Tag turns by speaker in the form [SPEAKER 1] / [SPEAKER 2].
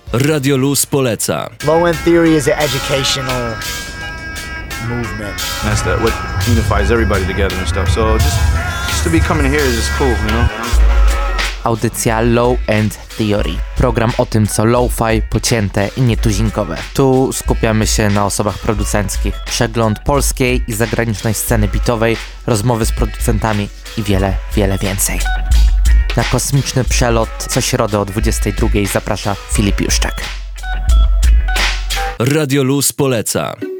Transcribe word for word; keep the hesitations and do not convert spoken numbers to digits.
[SPEAKER 1] Radio Luz poleca.
[SPEAKER 2] Low End Theory is an educational movement.
[SPEAKER 3] That's that what unifies everybody together and stuff. So just just to be coming here is just cool, you know.
[SPEAKER 4] Audycja Low End Theory. Program o tym, co lo-fi, pocięte i nietuzinkowe. Tu skupiamy się na osobach producenckich. Przegląd polskiej i zagranicznej sceny beatowej, rozmowy z producentami i wiele, wiele więcej. Na kosmiczny przelot co środę o dwudziestej drugiej zaprasza Filip Juszczak.
[SPEAKER 1] Radio Luz poleca.